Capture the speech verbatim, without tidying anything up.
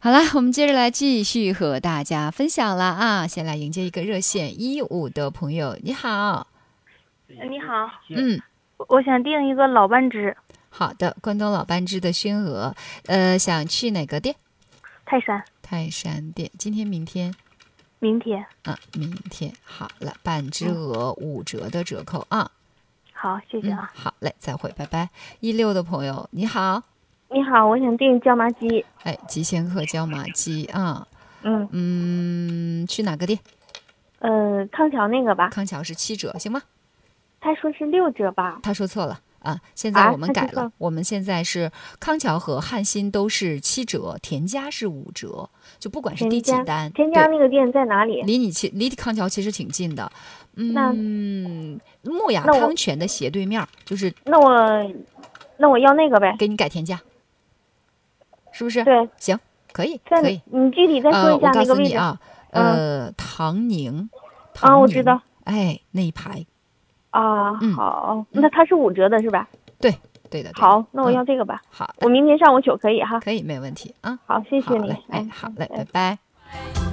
好了，我们接着来继续和大家分享了啊！先来迎接一个热线一五的朋友，你好。 你好， 嗯， 我想订一个老班支。 好的，关东老班支的宣俄，呃，想去哪个店？ 泰山。 泰山店，今天、明天？ 明天。 啊，明天。好了，半只鹅五折的折扣啊。 好，谢谢啊。 嗯、好嘞，再会，拜拜。一六的朋友，你好。 你好，我想订椒麻鸡。 哎，吉仙鹤椒麻鸡啊。 嗯嗯，去哪个店？ 呃，康桥那个吧。 康桥是七折，行吗？ 他说是六折吧？ 他说错了啊！现在我们改了， 啊、 我们现在是康桥和汉鑫都是七折，田家是五折，就不管是第几单。 田家那个店在哪里？ 离你其离康桥其实挺近的。嗯，木雅那康泉的斜对面就是。 那我那我要那个呗， 给你改田家，是不是？ 对， 行，可以， 在可以。 你具体再说一下那个位置。 呃、我告诉你啊，呃，唐宁， 唐宁啊，我知道。 哎，那一排。 啊， 嗯、 好，那它是五折的是吧？ 对，对的。对的好，那我要这个吧。 嗯、好的， 我明天上午取可以哈。 可以，没问题啊。 好，谢谢你。 哎，好嘞，拜拜。